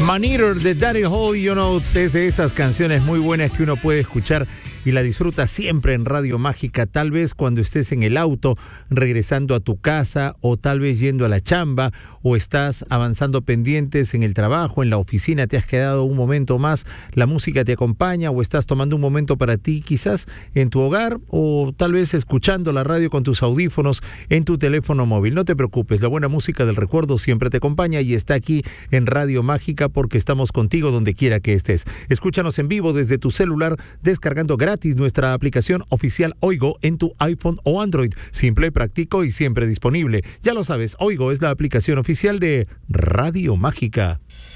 Man Eater de Daddy Hall, es de esas canciones muy buenas que uno puede escuchar y la disfruta siempre en Radio Mágica, tal vez cuando estés en el auto, regresando a tu casa, o tal vez yendo a la chamba, o estás avanzando pendientes en el trabajo, en la oficina, te has quedado un momento más, la música te acompaña, o estás tomando un momento para ti, quizás en tu hogar, o tal vez escuchando la radio con tus audífonos en tu teléfono móvil. No te preocupes, la buena música del recuerdo siempre te acompaña y está aquí en Radio Mágica porque estamos contigo donde quiera que estés. Escúchanos en vivo desde tu celular, descargando gratis nuestra aplicación oficial Oigo en tu iPhone o Android. Simple, práctico y siempre disponible. Ya lo sabes, Oigo es la aplicación oficial de Radio Mágica.